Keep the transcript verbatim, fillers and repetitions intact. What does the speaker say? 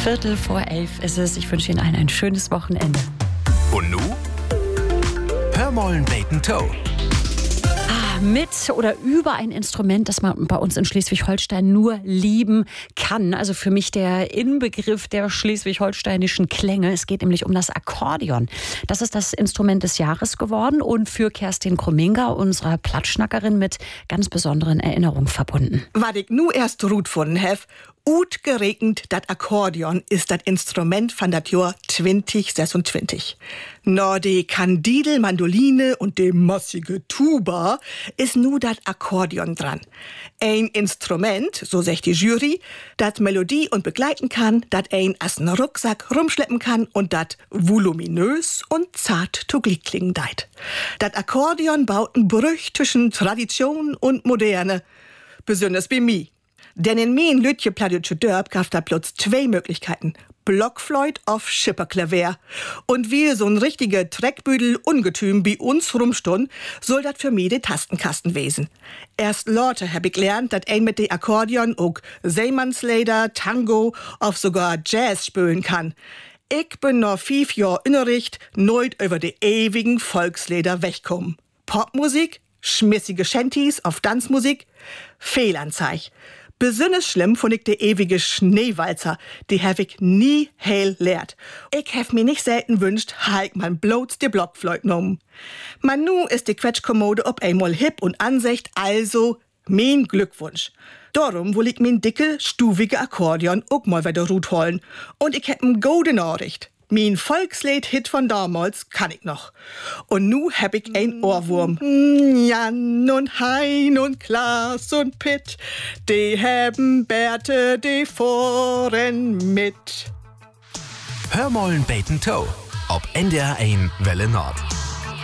Viertel vor elf ist es. Ich wünsche Ihnen allen ein schönes Wochenende. Und nu? Hör mollen Bacon Toe. Mit oder über ein Instrument, das man bei uns in Schleswig-Holstein nur lieben kann. Also für mich der Inbegriff der schleswig-holsteinischen Klänge. Es geht nämlich um das Akkordeon. Das ist das Instrument des Jahres geworden und für Kerstin Krominga, unserer Plattschnackerin, mit ganz besonderen Erinnerungen verbunden. Was ich nu erst gut gefunden hef, ut geregnet, dat Akkordeon ist dat Instrument von dat Jahr zwanzig sechsundzwanzig. No, de Kandidel, Mandoline und de massige Tuba ist nu dat Akkordeon dran. Ein Instrument, so sagt die Jury, dat Melodie und begleiten kann, dat ein as n Rucksack rumschleppen kann und dat voluminös und zart to Glied klingen deit. Dat Akkordeon baut n Brüch zwischen Tradition und Moderne. Besonders bei mi. Denn in mein Lütje Pladütsche Dörp gab da plötz zwei Möglichkeiten. Blockflöjt auf Schipperklaver. Und wie so ein richtiger Treckbüdel Ungetüm bei uns rumstund, soll dat für mi de Tastenkasten wesen. Erst Lorte hab ich gelernt, dat ein mit de Akkordeon auch Seemannsleder, Tango, auf sogar Jazz spülen kann. Ich bin noch fünf Jahr Innericht, neut über de ewigen Volksleder wegkommen. Popmusik, schmissige Shanties auf Tanzmusik, Fehlanzeig. Besonders schlimm fand ich de ewige Schneewalzer, die hab ich nie heil lehrt. Ich hab mir nicht selten wünscht, halt man bloß de Blockflöjt genommen. Man nu ist die Quetschkommode ob einmal hip und ansecht, also mein Glückwunsch. Darum will ich mein dicke, stuvige Akkordeon auch mal wieder rut holen. Und ich hab n gode Nachricht. Mein Volkslied-Hit von damals kann ich noch. Und nu hab ich ein Ohrwurm. Jan und Hein und Klaas und Pitt, die haben Bärte, die fahren mit. Hör mollen Bacon Toe. Ob N D R eins Welle Nord.